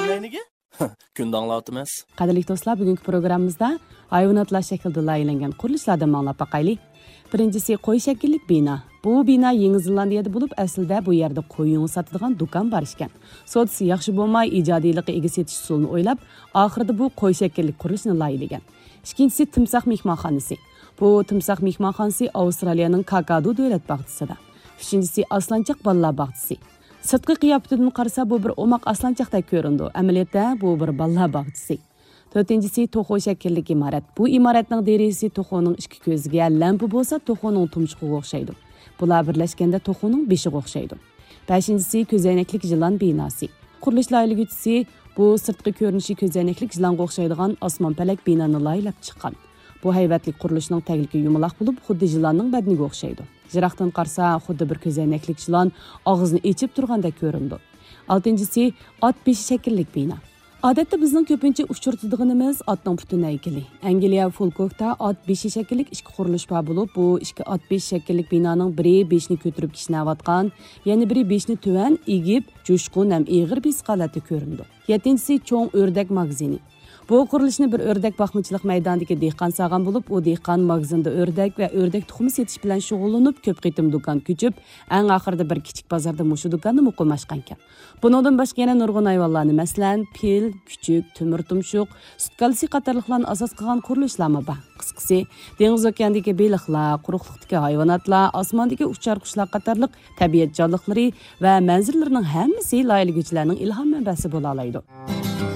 Neyniga? Kun danglatimiz. Qadrli do'stlar, bugungi programmamizda hayvonotlar shaklida loyihalangan qurilishlardan manglab baqaylik. Birinchisi qo'y shakllik bino. Bu bino Yangi Zelandiyada bo'lib, aslida bu yerda qo'y yungi sotadigan do'kon bor ekan. Sodisi yaxshi bo'lmay, ijodiyligi ega setish usulini o'ylab, oxirida bu qo'y shakllik qurilishni loyihalagan. Ikkinchisi timsoh mehmonxonasi. Bu timsoh mehmonxonasi Avstraliyaning Kakadu davlat bog'chisida. Uchinchisi aslanchoq bolalar bog'chisi. Sirtqi qiyofatidan qarasa bu bir omaq aslanchoqdek ko'rindi. Amaliyotda bu bir bolalar bog'chisi. To'rtinchisi to'xo shakllik imorat. Bu imoratning derisi to'xoning ikki ko'ziga lampa bo'lsa, to'xoning tumshuqiga o'xshaydi. Bular birlashganda to'xoning beshiga o'xshaydi. Beshinchisi ko'zoynaklik jilon binosi. Qurilish loyihalaguvchisi bu sirtqi ko'rinishi ko'zoynaklik jilonga o'xshaydigan osmonpalak binoni loyihalab chiqqan. Bu haybatli qurilishning tagligi yumaloq bo'lib, xuddi jilonning badaniga o'xshaydi. Jiroqdan qarsa, xuddi bir ko'zoynaklik jilon og'izni ochib turgandek ko'rindi. Oltinchisi ot beshi shakllik bino. Odatda bizning ko'pincha uchirtadiganimiz otning butun haykali. Angliya Folkokda ot beshi shakllik ikki qurilish bor bo'lib, bu ikki ot beshi shakllik binoning biri beshni ko'tarib kishnayotgan, yana biri beshni tuvan egib, jo'shqin ham eg'ir bis holatda ko'rindi. Yettinchisi cho'ng o'rdak magazini. Bu qurilishni bir o'rdak boqmachilik maydonidagi dehqon sog'an bo'lib, u dehqon magazinda o'rdak va o'rdak tuxumi setish bilan shug'ullanib, ko'p qitim do'kon ko'chib, eng oxirida bir kichik bozorda mushu do'konni muqimlashgan ekan. Buningdan boshqa yana nurg'un hayvonlarni, masalan, fil, kuchuk, temir tumshuq, sutkalsi qatorliqlarni asos qilgan qurilishlar bor. Qisqasi, dengiz okeanidagi baliqlar, quruqlikdagi hayvonotlar, osmondagi uchar qushlar qatorliq tabiat jonliqlari va manzaralarining hammasi loyihalaguvchilarning ilhom manbasi bo'la oladi.